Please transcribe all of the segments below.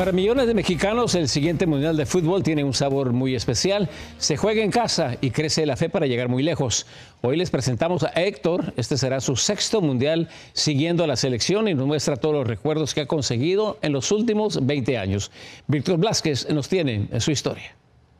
Para millones de mexicanos, el siguiente Mundial de Fútbol tiene un sabor muy especial. Se juega en casa y crece la fe para llegar muy lejos. Hoy les presentamos a Héctor. Este será su sexto Mundial siguiendo a la selección y nos muestra todos los recuerdos que ha conseguido en los últimos 20 años. Víctor Blázquez nos tiene en su historia.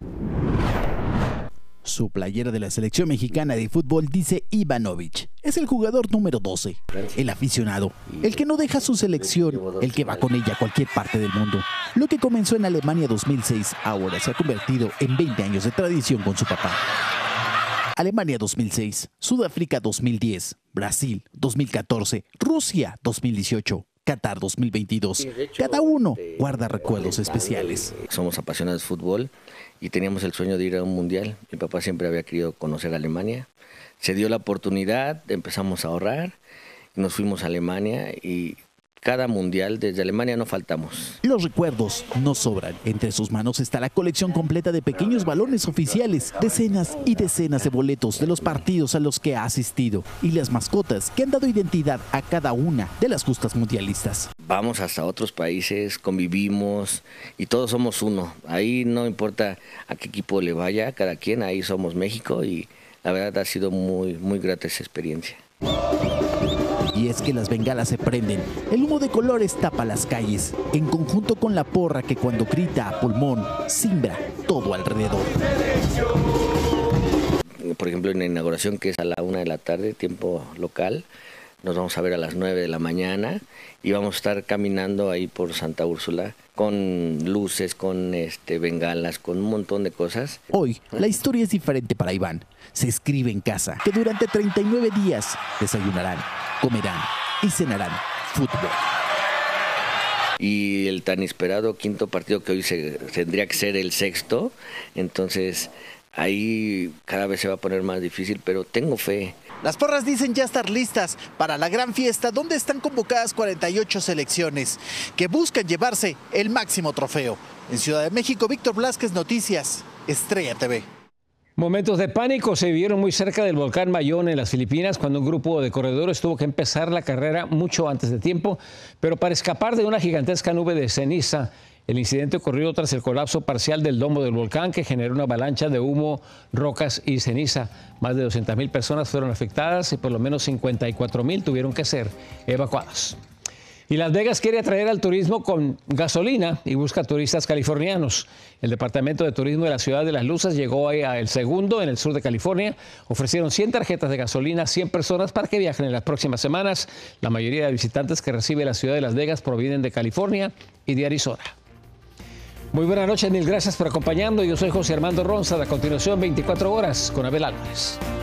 Su playera de la selección mexicana de fútbol dice Ivanovic. Es el jugador número 12, el aficionado, el que no deja su selección, el que va con ella a cualquier parte del mundo. Lo que comenzó en Alemania 2006 ahora se ha convertido en 20 años de tradición con su papá. Alemania 2006, Sudáfrica 2010, Brasil 2014, Rusia 2018. Qatar 2022. Cada uno guarda recuerdos especiales. Somos apasionados de fútbol y teníamos el sueño de ir a un mundial. Mi papá siempre había querido conocer Alemania. Se dio la oportunidad, empezamos a ahorrar, nos fuimos a Alemania y cada mundial desde Alemania no faltamos. Los recuerdos no sobran. Entre sus manos está la colección completa de pequeños balones oficiales, decenas y decenas de boletos de los partidos a los que ha asistido y las mascotas que han dado identidad a cada una de las justas mundialistas. Vamos hasta otros países, convivimos y todos somos uno. Ahí no importa a qué equipo le vaya, cada quien, ahí somos México y la verdad ha sido muy grata esa experiencia. Y es que las bengalas se prenden, el humo de colores tapa las calles, en conjunto con la porra que cuando grita a pulmón, simbra todo alrededor. Por ejemplo, en la inauguración, que es a la 1 de la tarde, tiempo local, nos vamos a ver a las 9 de la mañana y vamos a estar caminando ahí por Santa Úrsula con luces, con bengalas, con un montón de cosas. Hoy, la historia es diferente para Iván. Se escribe en casa que durante 39 días desayunarán, comerán y cenarán fútbol. Y el tan esperado quinto partido que hoy tendría que ser el sexto, entonces ahí cada vez se va a poner más difícil, pero tengo fe. Las porras dicen ya estar listas para la gran fiesta donde están convocadas 48 selecciones que buscan llevarse el máximo trofeo. En Ciudad de México, Víctor Blázquez, Noticias, Estrella TV. Momentos de pánico se vivieron muy cerca del volcán Mayón en las Filipinas cuando un grupo de corredores tuvo que empezar la carrera mucho antes de tiempo, pero para escapar de una gigantesca nube de ceniza. El incidente ocurrió tras el colapso parcial del domo del volcán que generó una avalancha de humo, rocas y ceniza. Más de 200,000 personas fueron afectadas y por lo menos 54,000 tuvieron que ser evacuadas. Y Las Vegas quiere atraer al turismo con gasolina y busca turistas californianos. El Departamento de Turismo de la Ciudad de las Luces llegó a el segundo en el sur de California. Ofrecieron 100 tarjetas de gasolina a 100 personas para que viajen en las próximas semanas. La mayoría de visitantes que recibe la ciudad de Las Vegas provienen de California y de Arizona. Muy buenas noches, mil gracias por acompañarnos. Yo soy José Armando Ronza. A continuación, 24 horas con Abel Álvarez.